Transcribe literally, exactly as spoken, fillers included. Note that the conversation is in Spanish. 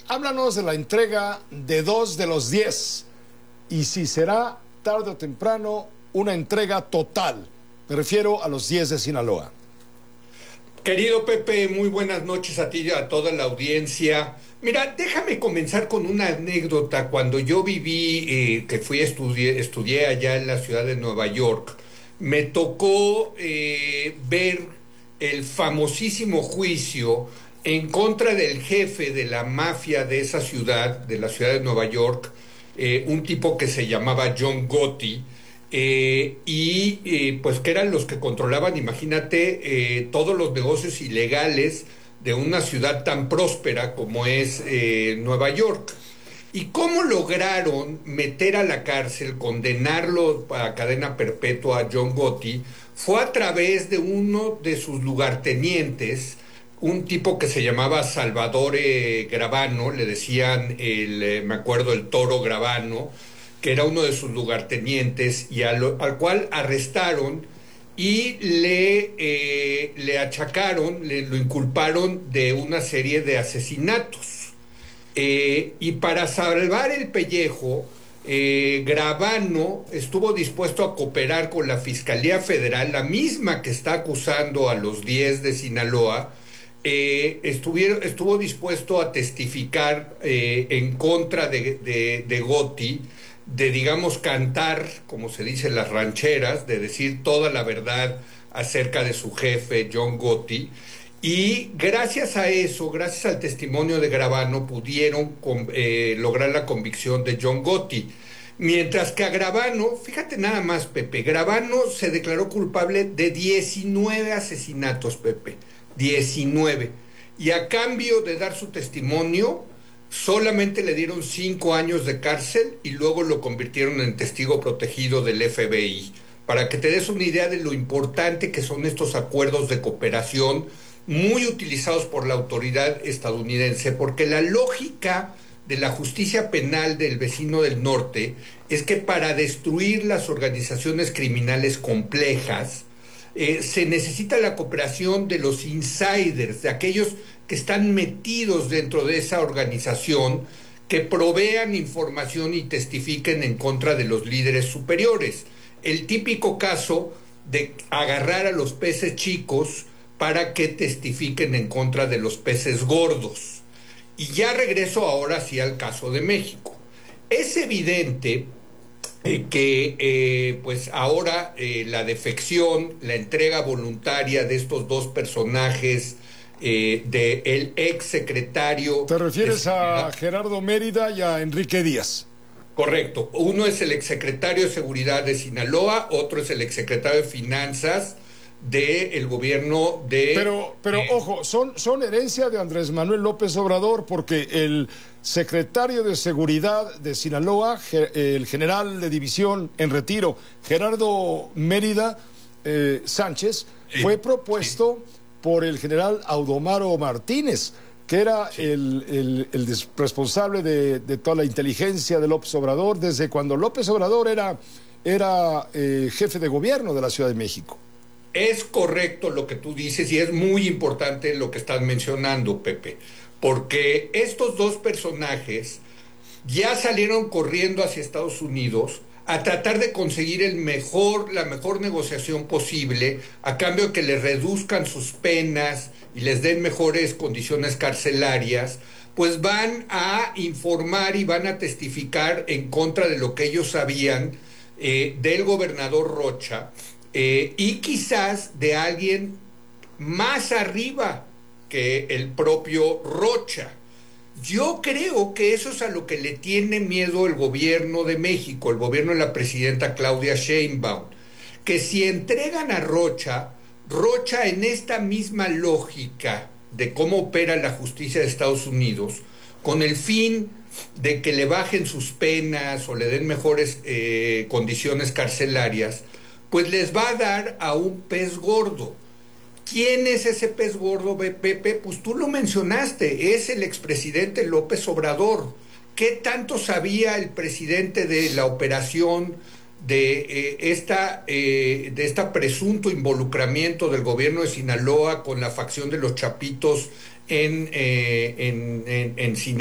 háblanos de la entrega de dos de los diez y si será tarde o temprano una entrega total. Me refiero a los diez de Sinaloa. Querido Pepe, muy buenas noches a ti y a toda la audiencia. Mira, déjame comenzar con una anécdota. Cuando yo viví, eh, que fui a estudié, estudié allá en la ciudad de Nueva York, me tocó eh, ver el famosísimo juicio en contra del jefe de la mafia de esa ciudad, de la ciudad de Nueva York, eh, un tipo que se llamaba John Gotti, eh, y eh, pues que eran los que controlaban, imagínate, eh, todos los negocios ilegales de una ciudad tan próspera como es eh, Nueva York. ¿Y cómo lograron meter a la cárcel, condenarlo a cadena perpetua a John Gotti? Fue a través de uno de sus lugartenientes, un tipo que se llamaba Salvatore Gravano, le decían, el, eh, me acuerdo, el Toro Gravano, que era uno de sus lugartenientes, y al, al cual arrestaron y le, eh, le achacaron, le, lo inculparon de una serie de asesinatos. Eh, y para salvar el pellejo, eh, Gravano estuvo dispuesto a cooperar con la Fiscalía Federal, la misma que está acusando a los diez de Sinaloa. Eh, estuvieron, estuvo dispuesto a testificar eh, en contra de, de, de Gotti, de, digamos, cantar, como se dice en las rancheras, de decir toda la verdad acerca de su jefe, John Gotti. Y gracias a eso, gracias al testimonio de Gravano, pudieron eh, lograr la convicción de John Gotti. Mientras que a Gravano, fíjate nada más, Pepe, Gravano se declaró culpable de diecinueve asesinatos, Pepe. diecinueve. Y a cambio de dar su testimonio, solamente le dieron cinco años de cárcel y luego lo convirtieron en testigo protegido del F B I. Para que te des una idea de lo importante que son estos acuerdos de cooperación, muy utilizados por la autoridad estadounidense, porque la lógica de la justicia penal del vecino del norte es que para destruir las organizaciones criminales complejas, Eh, se necesita la cooperación de los insiders, de aquellos que están metidos dentro de esa organización, que provean información y testifiquen en contra de los líderes superiores. El típico caso de agarrar a los peces chicos para que testifiquen en contra de los peces gordos. Y ya regreso ahora sí al caso de México. Es evidente Eh, que eh, pues ahora eh, la defección, la entrega voluntaria de estos dos personajes, eh, del ex secretario... ¿Te refieres a Gerardo Mérida y a Enrique Díaz? Correcto. Uno es el exsecretario de Seguridad de Sinaloa, otro es el exsecretario de Finanzas del gobierno de... Pero, pero eh, ojo, son, son herencia de Andrés Manuel López Obrador, porque el secretario de Seguridad de Sinaloa, el general de división en retiro, Gerardo Mérida eh, Sánchez, sí, fue propuesto sí. por el general Audomaro Martínez, que era sí. el, el, el responsable de, de toda la inteligencia de López Obrador, desde cuando López Obrador era, era eh, jefe de gobierno de la Ciudad de México. Es correcto lo que tú dices y es muy importante lo que estás mencionando, Pepe, porque estos dos personajes ya salieron corriendo hacia Estados Unidos a tratar de conseguir el mejor, la mejor negociación posible, a cambio de que les reduzcan sus penas y les den mejores condiciones carcelarias. Pues van a informar y van a testificar en contra de lo que ellos sabían eh, del gobernador Rocha, Eh, y quizás de alguien más arriba que el propio Rocha. Yo creo que eso es a lo que le tiene miedo el gobierno de México, el gobierno de la presidenta Claudia Sheinbaum, que si entregan a Rocha, Rocha en esta misma lógica de cómo opera la justicia de Estados Unidos, con el fin de que le bajen sus penas o le den mejores eh, condiciones carcelarias, pues les va a dar a un pez gordo. ¿Quién es ese pez gordo, Pepe? Pues tú lo mencionaste, es el expresidente López Obrador. ¿Qué tanto sabía el presidente de la operación de eh, esta eh, de este presunto involucramiento del gobierno de Sinaloa con la facción de los Chapitos en, eh, en, en, en Sinaloa?